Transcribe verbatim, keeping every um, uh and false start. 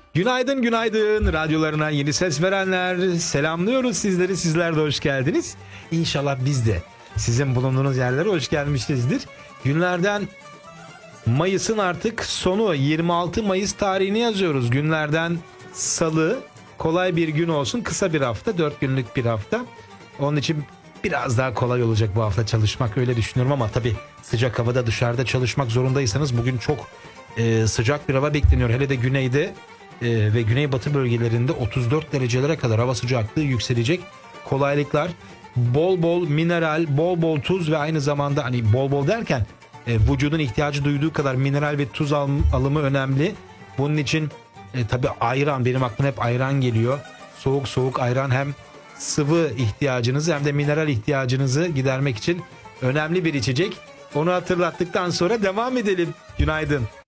Günaydın günaydın radyolarına yeni ses verenler, selamlıyoruz sizleri, sizler de hoş geldiniz. İnşallah biz de sizin bulunduğunuz yerlere hoş gelmişizdir. Günlerden Mayıs'ın artık sonu, yirmi altı Mayıs tarihini yazıyoruz. Günlerden salı, kolay bir gün olsun, kısa bir hafta, dört günlük bir hafta. Onun için biraz daha kolay olacak bu hafta çalışmak, öyle düşünüyorum, ama tabii sıcak havada dışarıda çalışmak zorundaysanız bugün çok e, sıcak bir hava bekleniyor. Hele de güneyde e, ve güneybatı bölgelerinde otuz dört derecelere kadar hava sıcaklığı yükselecek. Kolaylıklar, bol bol mineral, bol bol tuz ve aynı zamanda, hani bol bol derken e, vücudun ihtiyacı duyduğu kadar mineral ve tuz al, alımı önemli. Bunun için e, tabii ayran, benim aklıma hep ayran geliyor. Soğuk soğuk ayran hem sıvı ihtiyacınızı hem de mineral ihtiyacınızı gidermek için önemli bir içecek. Onu hatırlattıktan sonra devam edelim. Günaydın.